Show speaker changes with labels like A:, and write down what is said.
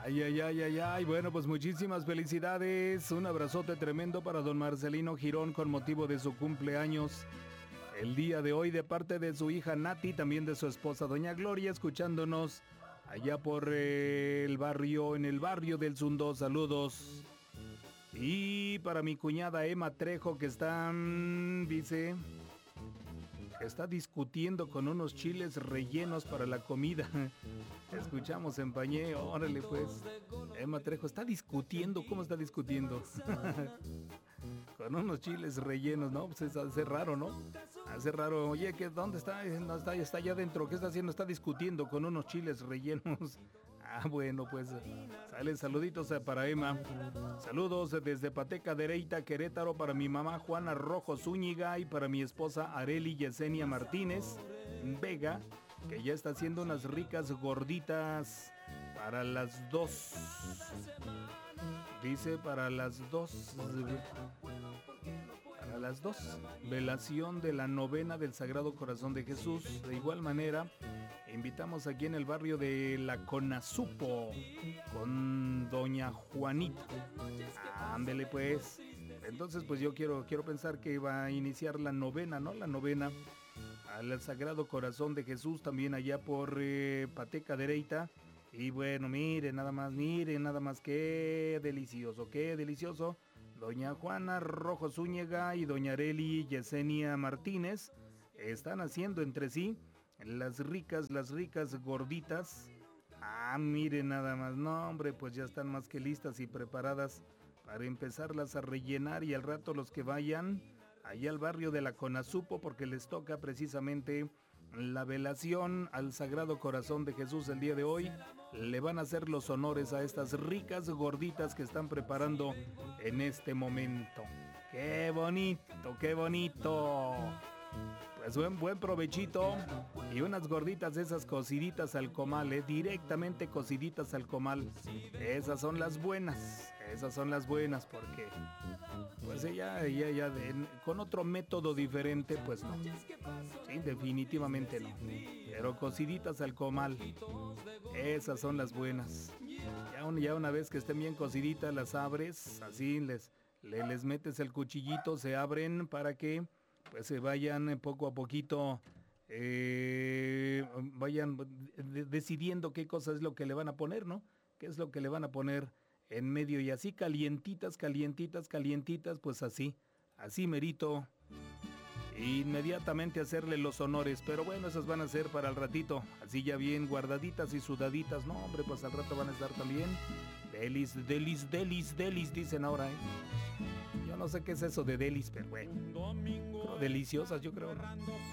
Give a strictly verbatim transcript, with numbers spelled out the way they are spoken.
A: Ay, ay, ay, ay, ay. Bueno, pues muchísimas felicidades. Un abrazote tremendo para don Marcelino Girón con motivo de su cumpleaños el día de hoy, de parte de su hija Nati, también de su esposa doña Gloria, escuchándonos allá por eh, el barrio, en el barrio del Sundó. Saludos. Y para mi cuñada Emma Trejo, que está, mmm, dice, está discutiendo con unos chiles rellenos para la comida. Escuchamos en Pañé, órale pues. Emma Trejo está discutiendo, ¿cómo está discutiendo? Con unos chiles rellenos, ¿no? Pues es, hace raro, ¿no? Hace raro. Oye, ¿qué, ¿dónde está? No está, está allá adentro. ¿Qué está haciendo? Está discutiendo con unos chiles rellenos. Ah, bueno, pues salen saluditos para Emma. Saludos desde Pateca Dereita, Querétaro, para mi mamá Juana Rojo Zúñiga y para mi esposa Areli Yesenia Martínez Vega, que ya está haciendo unas ricas gorditas para las dos. Dice para las dos. Para las dos. Velación de la novena del Sagrado Corazón de Jesús. De igual manera, invitamos aquí en el barrio de La Conazupo con doña Juanita. Ándele pues. Entonces pues yo quiero, quiero pensar que va a iniciar la novena, ¿no? La novena al Sagrado Corazón de Jesús, también allá por eh, Pateca Dereita. Y bueno, miren nada más, miren nada más, qué delicioso, qué delicioso. Doña Juana Rojo Zúñiga y doña Areli Yesenia Martínez están haciendo entre sí las ricas, las ricas gorditas. Ah, miren nada más, no hombre, pues ya están más que listas y preparadas para empezarlas a rellenar, y al rato los que vayan allá al barrio de La Conazupo, porque les toca precisamente la velación al Sagrado Corazón de Jesús el día de hoy, le van a hacer los honores a estas ricas gorditas que están preparando en este momento. ¡Qué bonito, qué bonito! Pues buen, buen provechito, y unas gorditas de esas cociditas al comal, ¿eh? Directamente cociditas al comal. Esas son las buenas, esas son las buenas, porque pues ya, ya, ya, de, con otro método diferente, pues no. Sí, definitivamente no. Pero cociditas al comal, esas son las buenas. Ya, un, ya una vez que estén bien cociditas, las abres, así les, le, les metes el cuchillito, se abren para que pues se vayan poco a poquito, eh, vayan de- decidiendo qué cosa es lo que le van a poner, ¿no? ¿Qué es lo que le van a poner en medio? Y así calientitas, calientitas, calientitas, pues así, así merito, inmediatamente hacerle los honores. Pero bueno, esas van a ser para el ratito, así ya bien guardaditas y sudaditas. No, hombre, pues al rato van a estar también delis, delis, delis, delis, dicen ahora, ¿eh? Yo no sé qué es eso de delis, pero bueno, pero deliciosas yo creo, ¿no?